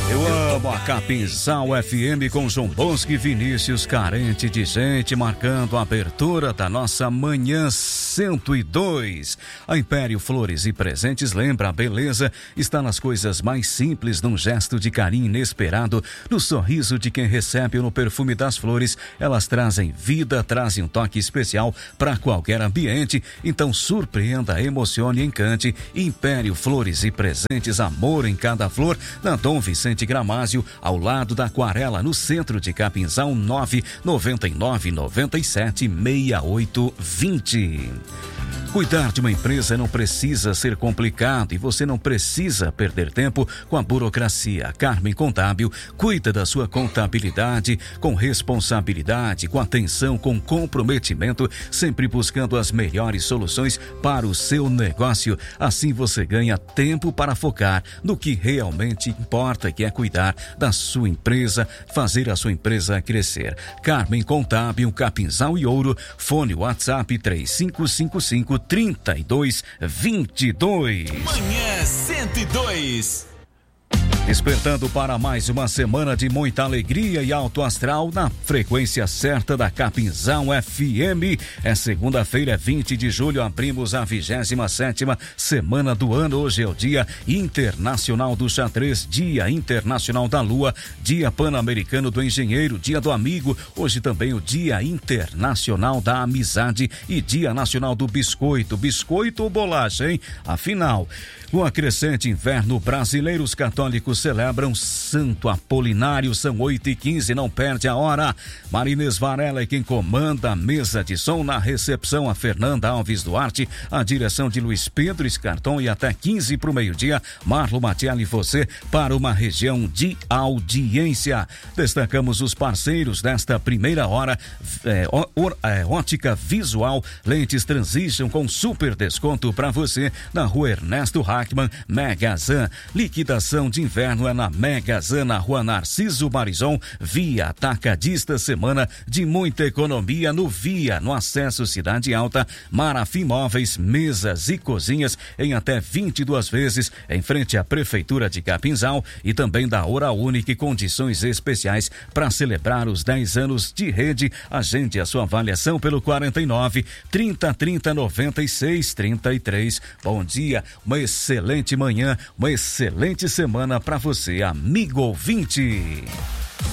Eu amo a Capinzal FM com João Bosco e Vinícius, carente de gente, marcando a abertura da nossa manhã 102. A Império Flores e Presentes lembra a beleza está nas coisas mais simples, num gesto de carinho inesperado, no sorriso de quem recebe ou no perfume das flores. Elas trazem vida, trazem um toque especial para qualquer ambiente. Então surpreenda, emocione e encante. Império Flores e Presentes, amor em cada flor, na Dom Vicente Gramásio, ao lado da Aquarela, no centro de Capinzal, 999976820. Cuidar de uma empresa não precisa ser complicado e você não precisa perder tempo com a burocracia. Carmen Contábil cuida da sua contabilidade com responsabilidade, com atenção, com comprometimento, sempre buscando as melhores soluções para o seu negócio. Assim você ganha tempo para focar no que realmente importa, que é cuidar da sua empresa, fazer a sua empresa crescer. Carmen Contábil, Capinzal e Ouro, fone WhatsApp 3555-3222. Manhã 102. Despertando para mais uma semana de muita alegria e alto astral na frequência certa da Capinzal FM. É segunda-feira, 20 de julho, abrimos a 27ª semana do ano. Hoje é o Dia Internacional do Xadrez, Dia Internacional da Lua, Dia Pan-Americano do Engenheiro, Dia do Amigo. Hoje também o Dia Internacional da Amizade e Dia Nacional do Biscoito. Biscoito ou bolacha, hein? Afinal, Lua crescente, inverno brasileiro, os católicos celebram Santo Apolinário, são 8h15, não perde a hora. Marinês Varela é quem comanda a mesa de som, na recepção a Fernanda Alves Duarte, a direção de Luiz Pedro Escarton, e até 15 para o meio-dia, Marlo Matielli e você para uma região de audiência. Destacamos os parceiros desta primeira hora, Ótica Visual, lentes Transition com super desconto para você na Rua Ernesto Hackman, Megazan. Liquidação de inverno é na Megazan, na Rua Narciso Marizon, Via Atacadista. Semana de muita economia no Via, no acesso Cidade Alta. Marafim Móveis, mesas e cozinhas em até 22 vezes, em frente à Prefeitura de Capinzal, e também da Oral Unique, condições especiais para celebrar os 10 anos de rede. Agende a sua avaliação pelo 49 30 30 96 33. Bom dia, uma excelente manhã, uma excelente semana para você, amigo ouvinte.